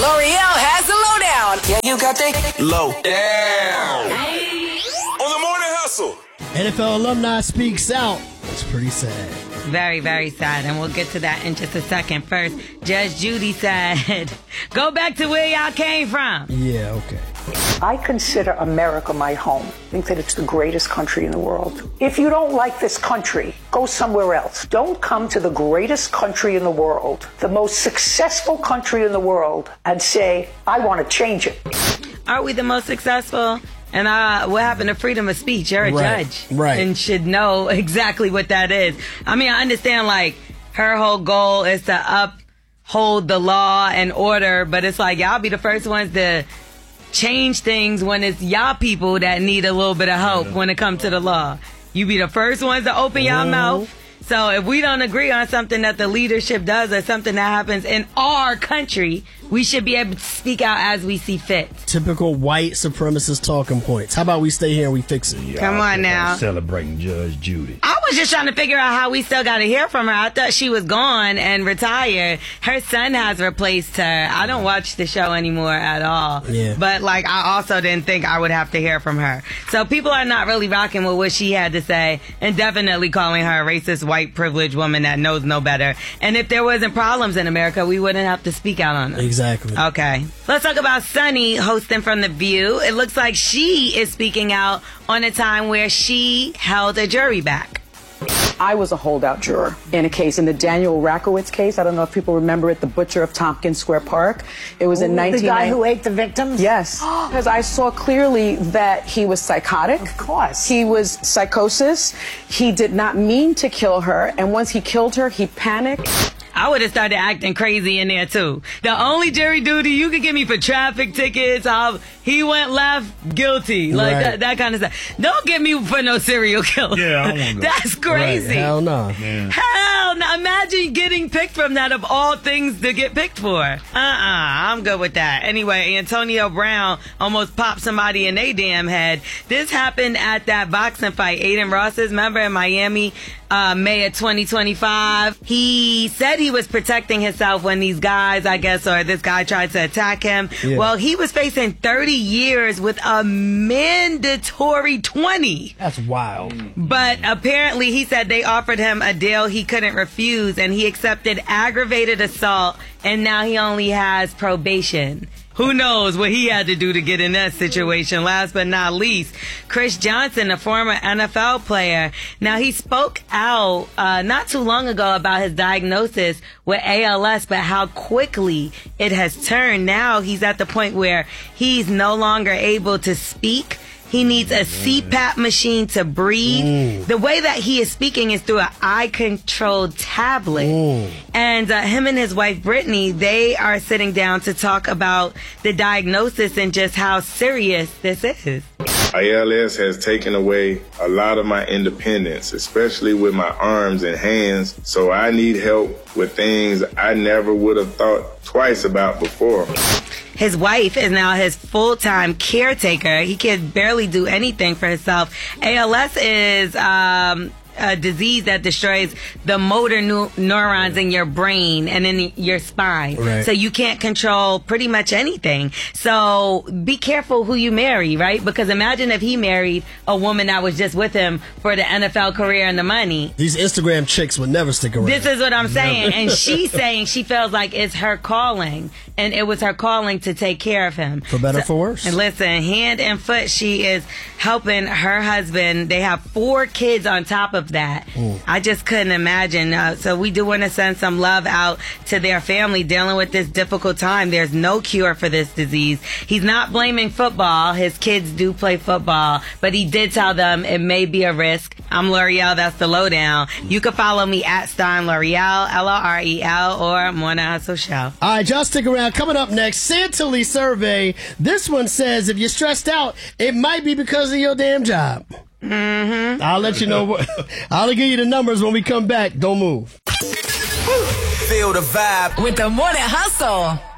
L'Oreal has the lowdown. Yeah, you got the low down. On the Morning Hustle. NFL alumni speaks out. It's pretty sad. Very, very sad, and we'll get to that in just a second. First, Judge Judy said, go back to where y'all came from. Yeah, okay. I consider America my home. I think that it's the greatest country in the world. If you don't like this country, go somewhere else. Don't come to the greatest country in the world, the most successful country in the world, and say, I want to change it. Are we the most successful? And what happened to freedom of speech? You're a judge. Right. And should know exactly what that is. I mean, I understand, like, her whole goal is to uphold the law and order, but it's like, y'all be the first ones to change things when it's y'all people that need a little bit of help when it comes to the law. You be the first ones to open y'all mouth. So if we don't agree on something that the leadership does or something that happens in our country, we should be able to speak out as we see fit. Typical white supremacist talking points. How about we stay here and we fix it? Come on now. Celebrating Judge Judy. I was just trying to figure out how we still got to hear from her. I thought she was gone and retired. Her son has replaced her. I don't watch the show anymore at all. Yeah. But, like, I also didn't think I would have to hear from her. So people are not really rocking with what she had to say, and definitely calling her a racist, white, privileged woman that knows no better. And if there wasn't problems in America, we wouldn't have to speak out on them. Exactly. Okay. Let's talk about Sunny hosting from The View. It looks like she is speaking out on a time where she held a jury back. I was a holdout juror in a case, in the Daniel Rakowitz case. I don't know if people remember it, the butcher of Tompkins Square Park. It was in 1990. The guy who ate the victims? Yes. Because I saw clearly that he was psychotic. Of course. He was psychosis. He did not mean to kill her. And once he killed her, he panicked. I would have started acting crazy in there, too. The only jury duty you could give me for traffic tickets, he went left, guilty. Like, that kind of stuff. Don't get me for no serial killer. Yeah, I don't want to. That's crazy. Right. Hell no. Man. Hell no. Imagine getting picked from that of all things to get picked for. I'm good with that. Anyway, Antonio Brown almost popped somebody in their damn head. This happened at that boxing fight. Aiden Ross's, member in Miami, May of 2025. He said he was protecting himself when these guys, I guess, or this guy tried to attack him. Yeah. Well, he was facing 30 years with a mandatory 20. That's wild. But apparently he said they offered him a deal he couldn't refuse, and he accepted aggravated assault, and now he only has probation. Who knows what he had to do to get in that situation. Last but not least, Chris Johnson, a former NFL player. Now, he spoke out not too long ago about his diagnosis with ALS, but how quickly it has turned. Now he's at the point where he's no longer able to speak. He needs a CPAP machine to breathe. The way that he is speaking is through an eye-controlled tablet. And him and his wife, Brittany, they are sitting down to talk about the diagnosis and just how serious this is. ALS has taken away a lot of my independence, especially with my arms and hands. So I need help with things I never would have thought twice about before. His wife is now his full-time caretaker. He can barely do anything for himself. ALS is a disease that destroys the motor neurons in your brain and in your spine. Right. So you can't control pretty much anything. So be careful who you marry, right? Because imagine if he married a woman that was just with him for the NFL career and the money. These Instagram chicks would never stick around. This is what I'm saying. And she's saying she feels like it's her calling. And it was her calling to take care of him. For better, for worse. And listen, hand and foot, she is helping her husband. They have 4 kids on top of that. I just couldn't imagine. So we do want to send some love out to their family dealing with this difficult time. There's no cure for this disease. He's not blaming football. His kids do play football. But he did tell them it may be a risk. I'm L'Oreal. That's the lowdown. You can follow me at Stein L'Oreal, L-O-R-E-L, or Morning Hustle Show. All right, y'all stick around. Coming up next, Santilli survey. This one says if you're stressed out, it might be because of your damn job. I'll let you know. I'll give you the numbers when we come back. Don't move. Feel the vibe With the Morning Hustle.